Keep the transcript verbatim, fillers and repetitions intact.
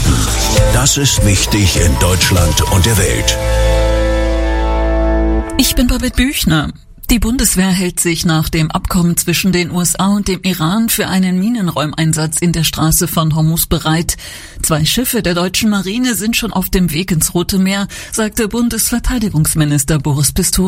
Das ist wichtig in Deutschland und der Welt. Ich bin Babette Büchner. Die Bundeswehr hält sich nach dem Abkommen zwischen den U S A und dem Iran für einen Minenräumeinsatz in der Straße von Hormuz bereit. Zwei Schiffe der deutschen Marine sind schon auf dem Weg ins Rote Meer, sagte Bundesverteidigungsminister Boris Pistorius.